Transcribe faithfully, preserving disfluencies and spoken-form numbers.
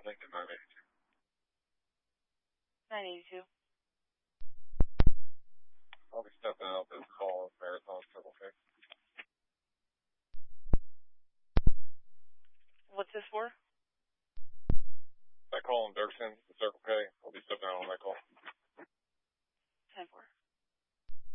Lincoln nine eighty-two. nine eighty-two. I'll be stepping out this call Marathon Circle K. What's this for? That call in Dirksen, the Circle K. I'll be stepping out on that call. ten four.